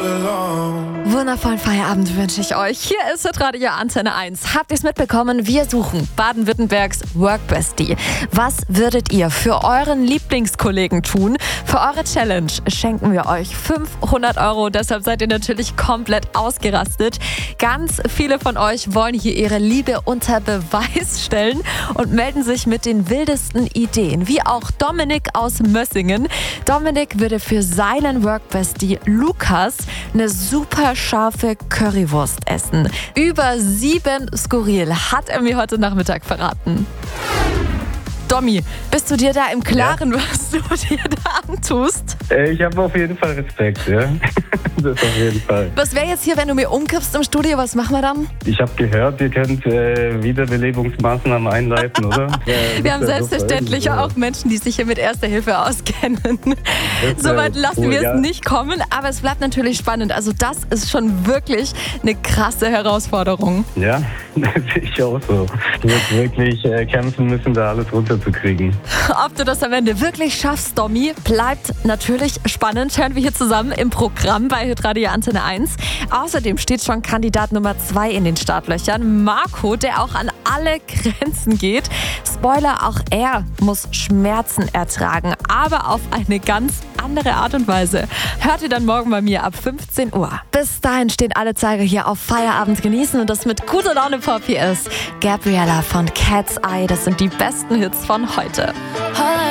Wundervollen Feierabend wünsche ich euch. Hier ist Radio Antenne 1. Habt ihr es mitbekommen? Wir suchen Baden-Württembergs Workbestie. Was würdet ihr für euren Lieblingskollegen tun? Für eure Challenge schenken wir euch 500 €. Deshalb seid ihr natürlich komplett ausgerastet. Ganz viele von euch wollen hier ihre Liebe unter Beweis stellen und melden sich mit den wildesten Ideen. Wie auch Dominik aus Mössingen. Dominik würde für seinen Workbestie Lukas eine super scharfe Currywurst essen. Über 7 skurril hat er mir heute Nachmittag verraten. Domi, bist du dir da im Klaren, was du dir da antust? Ich habe auf jeden Fall Respekt, ja. Das auf jeden Fall. Was wäre jetzt hier, wenn du mir umkippst im Studio? Was machen wir dann? Ich habe gehört, ihr könnt Wiederbelebungsmaßnahmen einleiten, oder? Wir haben selbstverständlich auch Menschen, die sich hier mit Erster Hilfe auskennen. Soweit lassen wir es nicht kommen, aber es bleibt natürlich spannend. Also das ist schon wirklich eine krasse Herausforderung. Ja, das sehe ich auch so. Du wirst wirklich kämpfen müssen, da alles runterzukriegen. Ob du das am Ende wirklich schaffst, Domi, bleibt natürlich spannend. Hören wir hier zusammen im Programm bei Radio Antenne 1. Außerdem steht schon Kandidat Nummer 2 in den Startlöchern, Marco, der auch an alle Grenzen geht. Spoiler, auch er muss Schmerzen ertragen, aber auf eine ganz andere Art und Weise. Hört ihr dann morgen bei mir ab 15 Uhr. Bis dahin stehen alle Zeiger hier auf Feierabend genießen und das mit guter Laune Pop hier ist Gabriella von Cat's Eye. Das sind die besten Hits von heute.